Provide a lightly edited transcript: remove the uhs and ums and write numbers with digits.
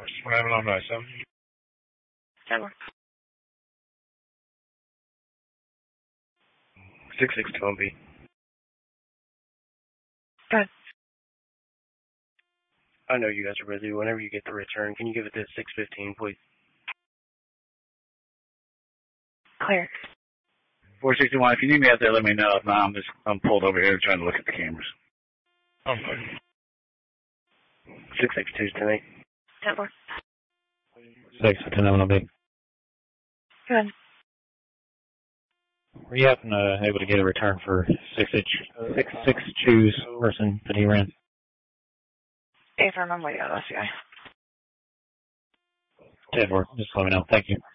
We're having on nice, huh? 10-4. 6612B. Go ahead. I know you guys are busy. Whenever you get the return, can you give it to 615, please? Clear. 461, if you need me out there, let me know. If not, I'm pulled over here trying to look at the cameras. Okay. 662's 10-8. 10-4. 610B. Go ahead. Were you happen able to get a return for 662's person that he ran? Affirm, I'm waiting on this guy. 10-4. Just let me know. Thank you.